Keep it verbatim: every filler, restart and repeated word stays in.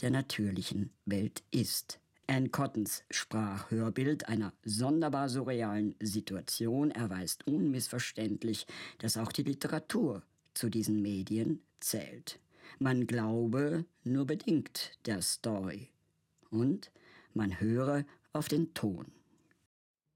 der natürlichen Welt ist. Anne Cottons Sprachhörbild einer sonderbar surrealen Situation erweist unmissverständlich, dass auch die Literatur zu diesen Medien zählt. Man glaube nur bedingt der Story und man höre auf den Ton.